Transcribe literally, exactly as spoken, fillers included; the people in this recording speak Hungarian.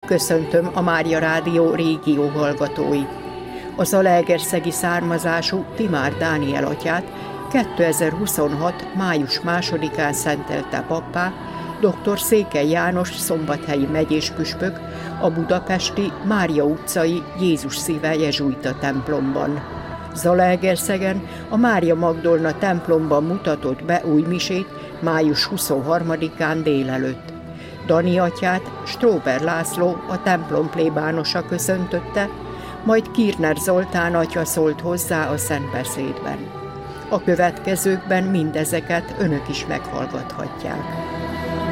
Köszöntöm a Mária Rádió régió hallgatóit. A zalaegerszegi származású Timár Dániel atyát kétezer-huszonhat. május másodikán szentelte pappá dr. Székely János szombathelyi megyéspüspök a budapesti Mária utcai Jézus Szíve jezsuita templomban. Zalaegerszegen a Mária Magdolna templomban mutatott be új misét május huszonharmadikán délelőtt. Dani atyát Stróber László, a templom plébánosa köszöntötte, majd Kirner Zoltán atya szólt hozzá a szentbeszédben. A következőkben mindezeket önök is meghallgathatják.